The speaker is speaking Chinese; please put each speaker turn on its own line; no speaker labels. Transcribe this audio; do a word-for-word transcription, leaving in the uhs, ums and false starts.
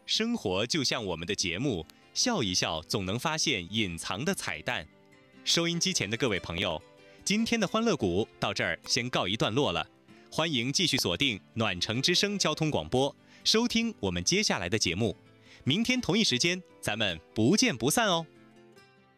生活就像我们的节目，笑一笑总能发现隐藏的彩蛋。收音机前的各位朋友，今天的欢乐谷到这儿先告一段落了，欢迎继续锁定暖城之声交通广播，收听我们接下来的节目。明天同一时间，咱们不见不散哦。